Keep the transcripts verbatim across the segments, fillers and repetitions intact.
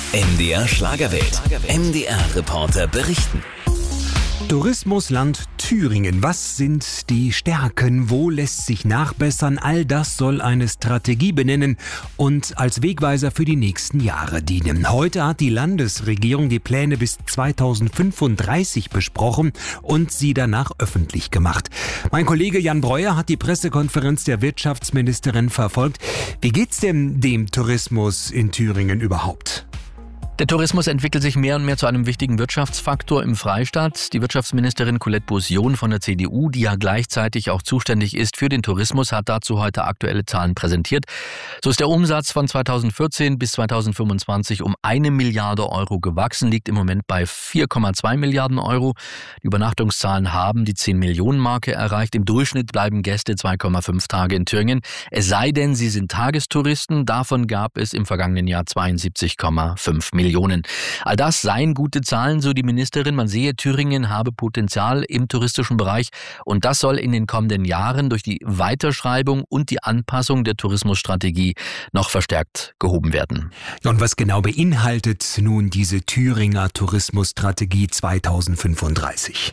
M D R Schlagerwelt. M D R-Reporter berichten. Tourismusland Thüringen. Was sind die Stärken? Wo lässt sich nachbessern? All das soll eine Strategie benennen und als Wegweiser für die nächsten Jahre dienen. Heute hat die Landesregierung die Pläne bis zweitausendfünfunddreißig besprochen und sie danach öffentlich gemacht. Mein Kollege Jan Breuer hat die Pressekonferenz der Wirtschaftsministerin verfolgt. Wie geht's denn dem Tourismus in Thüringen überhaupt? Der Tourismus entwickelt sich mehr und mehr zu einem wichtigen Wirtschaftsfaktor im Freistaat. Die Wirtschaftsministerin Colette Bosion von der C D U, die ja gleichzeitig auch zuständig ist für den Tourismus, hat dazu heute aktuelle Zahlen präsentiert. So ist der Umsatz von zweitausendvierzehn bis zweitausendfünfundzwanzig um eine Milliarde Euro gewachsen, liegt im Moment bei vier Komma zwei Milliarden Euro. Die Übernachtungszahlen haben die zehn Millionen Marke erreicht. Im Durchschnitt bleiben Gäste zwei Komma fünf Tage in Thüringen. Es sei denn, sie sind Tagestouristen. Davon gab es im vergangenen Jahr zweiundsiebzig Komma fünf Millionen. All das seien gute Zahlen, so die Ministerin. Man sehe, Thüringen habe Potenzial im touristischen Bereich und das soll in den kommenden Jahren durch die Weiterschreibung und die Anpassung der Tourismusstrategie noch verstärkt gehoben werden. Ja, und was genau beinhaltet nun diese Thüringer Tourismusstrategie zweitausendfünfunddreißig?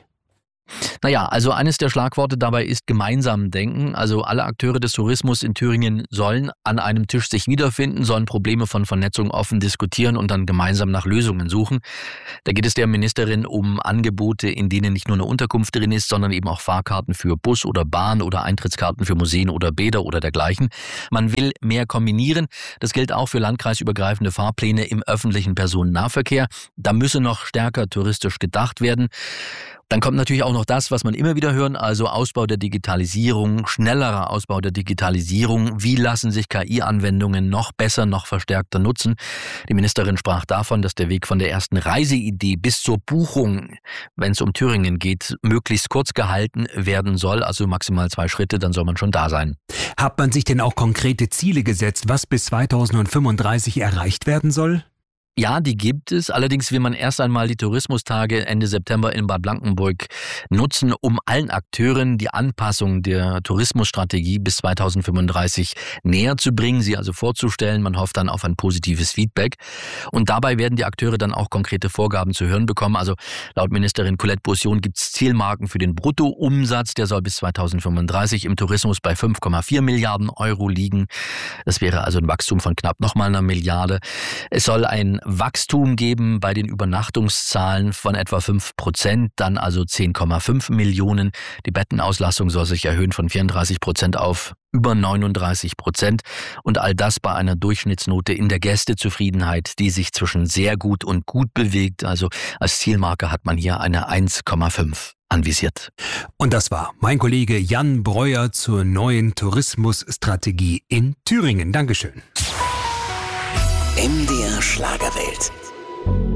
Naja, also eines der Schlagworte dabei ist gemeinsam denken. Also alle Akteure des Tourismus in Thüringen sollen an einem Tisch sich wiederfinden, sollen Probleme von Vernetzung offen diskutieren und dann gemeinsam nach Lösungen suchen. Da geht es der Ministerin um Angebote, in denen nicht nur eine Unterkunft drin ist, sondern eben auch Fahrkarten für Bus oder Bahn oder Eintrittskarten für Museen oder Bäder oder dergleichen. Man will mehr kombinieren. Das gilt auch für landkreisübergreifende Fahrpläne im öffentlichen Personennahverkehr. Da müsse noch stärker touristisch gedacht werden. Dann kommt natürlich auch noch das, was man immer wieder hören, also Ausbau der Digitalisierung, schnellerer Ausbau der Digitalisierung. Wie lassen sich K I-Anwendungen noch besser, noch verstärkter nutzen? Die Ministerin sprach davon, dass der Weg von der ersten Reiseidee bis zur Buchung, wenn es um Thüringen geht, möglichst kurz gehalten werden soll, also maximal zwei Schritte, dann soll man schon da sein. Hat man sich denn auch konkrete Ziele gesetzt, was bis zweitausendfünfunddreißig erreicht werden soll? Ja, die gibt es. Allerdings will man erst einmal die Tourismustage Ende September in Bad Blankenburg nutzen, um allen Akteuren die Anpassung der Tourismusstrategie bis zweitausendfünfunddreißig näher zu bringen, sie also vorzustellen. Man hofft dann auf ein positives Feedback. Und dabei werden die Akteure dann auch konkrete Vorgaben zu hören bekommen. Also laut Ministerin Colette Bosion gibt es Zielmarken für den Bruttoumsatz. Der soll bis zweitausendfünfunddreißig im Tourismus bei fünf Komma vier Milliarden Euro liegen. Das wäre also ein Wachstum von knapp nochmal einer Milliarde. Es soll ein Wachstum geben bei den Übernachtungszahlen von etwa fünf Prozent, dann also zehn Komma fünf Millionen. Die Bettenauslastung soll sich erhöhen von vierunddreißig Prozent auf über neununddreißig Prozent und all das bei einer Durchschnittsnote in der Gästezufriedenheit, die sich zwischen sehr gut und gut bewegt. Also als Zielmarke hat man hier eine eins Komma fünf anvisiert. Und das war mein Kollege Jan Breuer zur neuen Tourismusstrategie in Thüringen. Dankeschön. M D R Schlagerwelt.